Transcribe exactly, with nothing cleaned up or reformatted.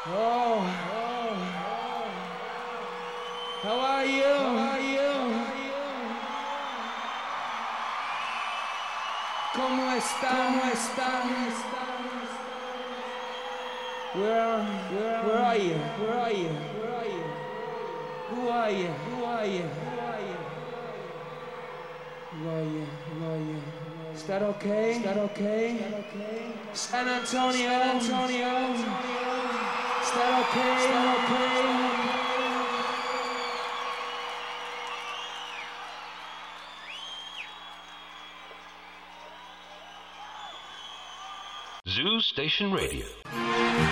Oh, how are you? How are you? ¿Cómo está? ¿Cómo está? Where, where, where are you? Where are you? Where are you? Who are you? Who are you? Who are you? Who are you? Who are you? Is that okay? Is that okay? San Antonio, San Antonio. Is that okay? Is that okay? Zoo Station Radio.